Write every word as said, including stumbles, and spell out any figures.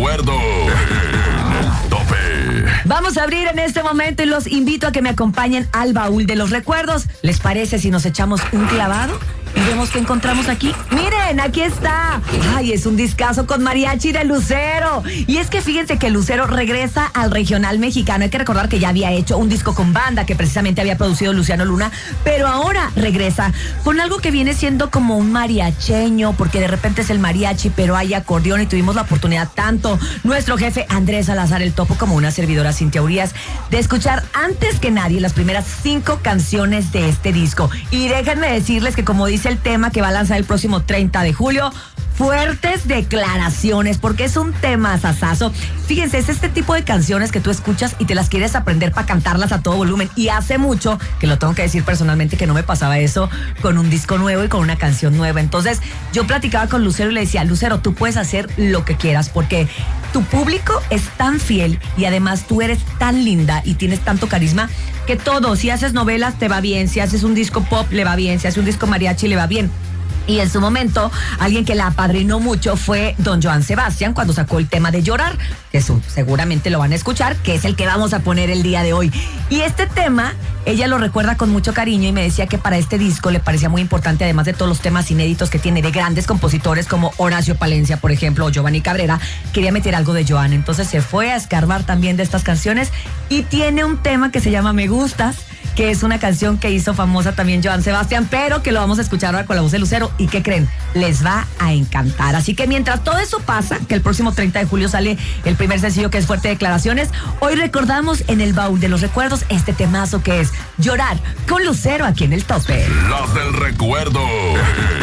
recuerdo. En el tope. Vamos a abrir en este momento y los invito a que me acompañen al baúl de los recuerdos. ¿Les parece si nos echamos un clavado y vemos qué encontramos aquí? Miren, aquí está. Ay, es un discazo con mariachi de Lucero. Y es que fíjense que Lucero regresa al regional mexicano. Hay que recordar que ya había hecho un disco con banda que precisamente había producido Luciano Luna, pero ahora regresa con algo que viene siendo como un mariacheño, porque de repente es el mariachi, pero hay acordeón, y tuvimos la oportunidad tanto nuestro jefe Andrés Salazar el Topo como una servidora Cintia Urias de escuchar antes que nadie las primeras cinco canciones de este disco. Y déjenme decirles que, como dice el tema que va a lanzar el próximo treinta de julio, fuertes declaraciones, porque es un tema sasazo. Fíjense, es este tipo de canciones que tú escuchas y te las quieres aprender para cantarlas a todo volumen. Y hace mucho, que lo tengo que decir personalmente, que no me pasaba eso con un disco nuevo y con una canción nueva. Entonces, yo platicaba con Lucero y le decía, Lucero, tú puedes hacer lo que quieras, porque tu público es tan fiel y además tú eres tan linda y tienes tanto carisma que todo, si haces novelas te va bien, si haces un disco pop le va bien, si haces un disco mariachi le va bien. Y en su momento, alguien que la apadrinó mucho fue don Joan Sebastián cuando sacó el tema de Llorar, que su, seguramente lo van a escuchar, que es el que vamos a poner el día de hoy. Y este tema, ella lo recuerda con mucho cariño y me decía que para este disco le parecía muy importante, además de todos los temas inéditos que tiene de grandes compositores como Horacio Palencia, por ejemplo, o Giovanni Cabrera, quería meter algo de Joan. Entonces se fue a escarbar también de estas canciones y tiene un tema que se llama Me Gustas, que es una canción que hizo famosa también Joan Sebastián, pero que lo vamos a escuchar ahora con la voz de Lucero. ¿Y qué creen? Les va a encantar. Así que mientras todo eso pasa, que el próximo treinta de julio sale el primer sencillo, que es Fuerte Declaraciones, hoy recordamos en el baúl de los recuerdos este temazo que es Llorar con Lucero aquí en el tope. Las del recuerdo.